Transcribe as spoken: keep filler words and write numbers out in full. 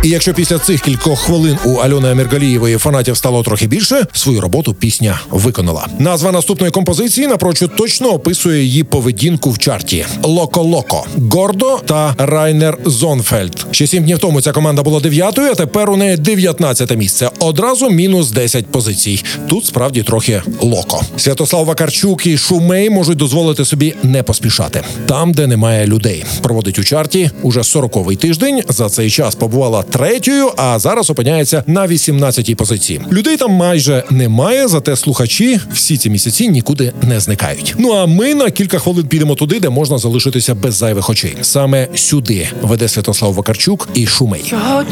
І якщо після цих кількох хвилин у Альони Аміргалієвої фанатів стало трохи більше, свою роботу пісня виконала. Назва наступної композиції напрочуд точно описує її поведінку в чарті. «Локо-Локо», «Гордо» та «Райнер Зонфельд». Ще сім днів тому ця команда була дев'ятою, а тепер у неї дев'ятнадцяте місце. Одразу мінус десять позицій. Тут справді трохи локо. Святослав Вакарчук і Шумей можуть дозволити собі не поспішати. Там, де немає людей. Проводить у чарті уже сороковий тиждень. За цей час побувала третьою, а зараз опиняється на вісімнадцятій позиції. Людей там майже немає, зате слухачі всі ці місяці нікуди не зникають. Ну а ми на кілька хвилин підемо туди, де можна залишитися без зайвих очей. Саме сюди веде Святослав Вакарчук і Шумей. Чого